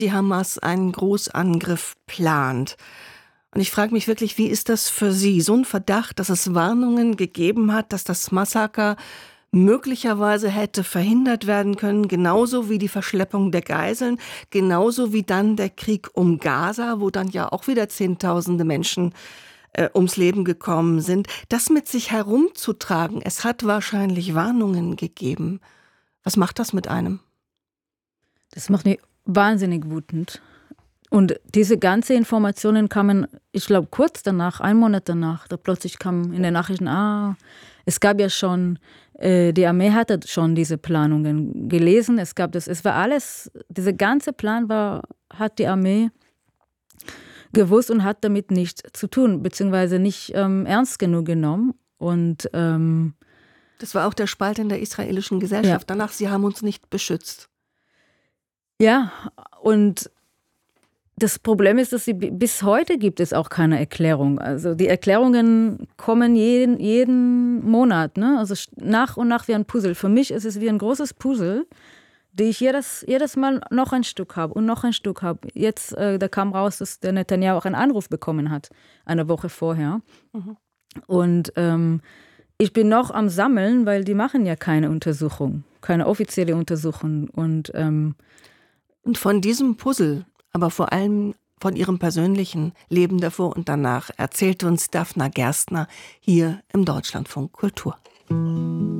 die Hamas einen Großangriff plant. Und ich frage mich wirklich, wie ist das für Sie? So ein Verdacht, dass es Warnungen gegeben hat, dass das Massaker möglicherweise hätte verhindert werden können, genauso wie die Verschleppung der Geiseln, genauso wie dann der Krieg um Gaza, wo dann ja auch wieder Zehntausende Menschen ums Leben gekommen sind. Das mit sich herumzutragen, es hat wahrscheinlich Warnungen gegeben. Was macht das mit einem? Das macht mich wahnsinnig wütend. Und diese ganzen Informationen kamen, ich glaube, kurz danach, 1 Monat danach, da plötzlich kam in den Nachrichten, es gab ja schon, die Armee hatte schon diese Planungen gelesen, es war alles, dieser ganze Plan hat die Armee gewusst und hat damit nichts zu tun, beziehungsweise nicht ernst genug genommen. Und das war auch der Spalt in der israelischen Gesellschaft. Ja. Danach, sie haben uns nicht beschützt. Ja, und das Problem ist, dass bis heute gibt es auch keine Erklärung. Also die Erklärungen kommen jeden Monat, ne? Also nach und nach wie ein Puzzle. Für mich ist es wie ein großes Puzzle, die ich jedes Mal noch ein Stück habe und noch ein Stück habe. Jetzt, da kam raus, dass der Netanyahu auch einen Anruf bekommen hat, eine Woche vorher. Mhm. Und ich bin noch am Sammeln, weil die machen ja keine Untersuchung, keine offizielle Untersuchung. Und von diesem Puzzle, aber vor allem von ihrem persönlichen Leben davor und danach, erzählt uns Dafna Gerstner hier im Deutschlandfunk Kultur.